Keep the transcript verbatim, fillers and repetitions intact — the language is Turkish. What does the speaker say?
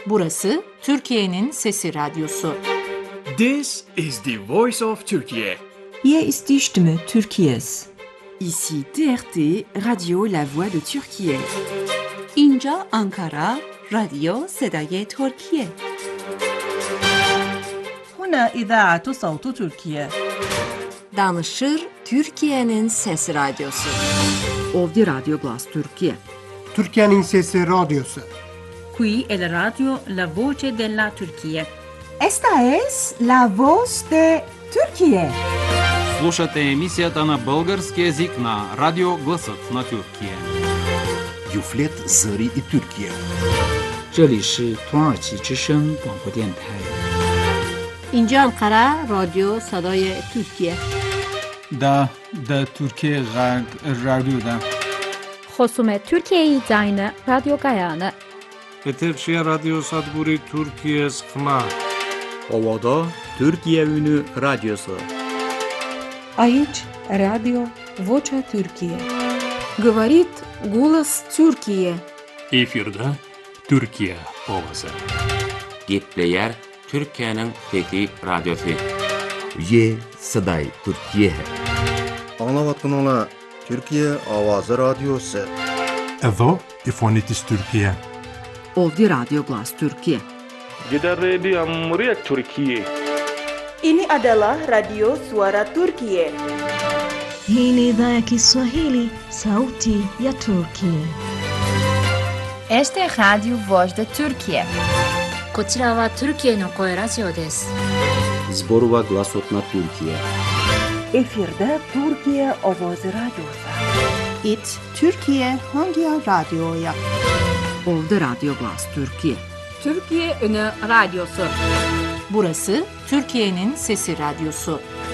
Burası Türkiye'nin Sesi Radyosu. This is the voice of Turkey. Hier ist die Stimme Türkiye's. Ici T R T, Radio La Voix de Türkiye. اینجا آنکارا، رادیو صدای ترکیه. هنا إذاعة صوت تركيا. Danışır Türkiye'nin Sesi Radyosu. Ovdje Radio Glas Türkiye. Türkiye'nin Sesi Radyosu. Qui è la radio La Voce della Turchia. Esta es la voz de Türkiye. Слушате емисията на български език на Радио Гласът на Türkiye. Юфлет Зари и Türkiye. 这里是土耳其之声广播电台。 اینجا انقره رادیو صدای ترکیه. دا دا Türkiye رادیو. خصوم Türkiye زاین رادیو گایانه. Eterşehir Radyo Sadburi Türkiye Sıkma. Ovada Türkiye Ünü Radyosu. Aici Radio Vocea Türkiye. Говорит голос Türkiye. Efirde Türkiye ovası. Gitleyer Türkiye'nin Fethi Radyosu. Ye Saday Türkiye. Anlavatın ola Türkiye Avazı Radyosu. Evo İfonitis Türkiye. Ovdje Radio Glas Türkiye. Gider Radio Amriyat Türkiye. Ini adalah Radio Suara Turkiye. Hii ni idhaa ya Kiswahili, Sauti ya Turkiye. Este es Radio Voz de Turkiye. こちらはトルキエの声ラジオです。 Zborova Glasot na Türkiye. Efirde Türkiye Ovoz Radyosu. It Türkiye hangi radyoya? Ovdje Radio Glas Türkiye. Türkiye Ünü Radyosu. Burası Türkiye'nin Sesi Radyosu.